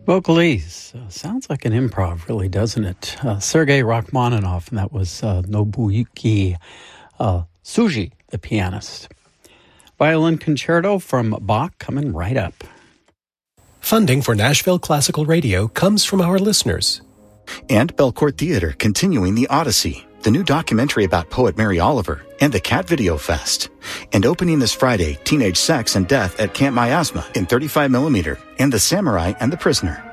Vocalese. Sounds like an improv, really, doesn't it? Sergei Rachmaninoff, and that was Nobuyuki Tsuji, the pianist. Violin concerto from Bach coming right up. Funding for Nashville Classical Radio comes from our listeners. And Belcourt Theater continuing The Odyssey, the new documentary about poet Mary Oliver, and the Cat Video Fest. And opening this Friday, Teenage Sex and Death at Camp Miasma in 35mm, and The Samurai and the Prisoner.